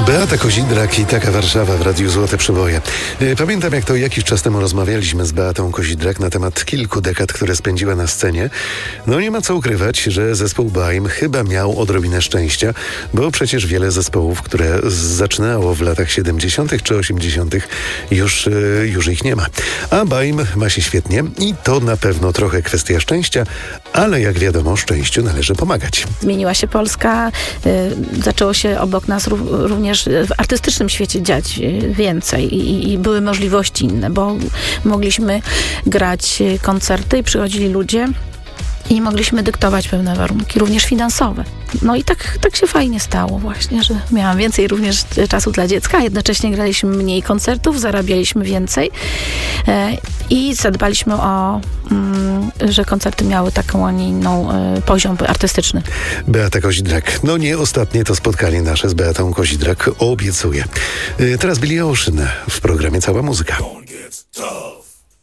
Beata Kozidrak i Taka Warszawa w Radiu Złote Przyboje. Pamiętam, jak to jakiś czas temu rozmawialiśmy z Beatą Kozidrak na temat kilku dekad, które spędziła na scenie. No nie ma co ukrywać, że zespół BAIM chyba miał odrobinę szczęścia, bo przecież wiele zespołów, które zaczynało w latach 70. czy 80. już ich nie ma. A BAIM ma się świetnie i to na pewno trochę kwestia szczęścia, ale jak wiadomo, szczęściu należy pomagać. Zmieniła się Polska, zaczęło się obok nas również w artystycznym świecie dziać więcej i były możliwości inne, bo mogliśmy grać koncerty i przychodzili ludzie i mogliśmy dyktować pewne warunki, również finansowe. No i tak się fajnie stało właśnie, że miałam więcej również czasu dla dziecka, a jednocześnie graliśmy mniej koncertów, zarabialiśmy więcej i zadbaliśmy o, że koncerty miały taką, a nie inną poziom artystyczny. Beata Kozidrak. No nie ostatnie to spotkanie nasze z Beatą Kozidrak, obiecuję. Teraz Billy Ocean w programie Cała Muzyka.